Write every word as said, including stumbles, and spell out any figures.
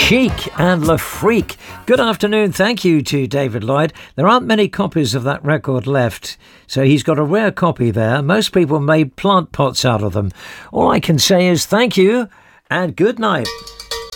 Chic and Le Freak. Good afternoon. Thank you to David Lloyd. There aren't many copies of that record left, so he's got a rare copy there. Most people made plant pots out of them. All I can say is thank you and good night.